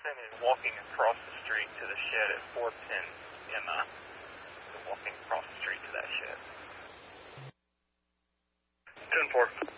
Madison is walking across the street to the shed at 410 Emma. So walking across the street to that shed. 10-4.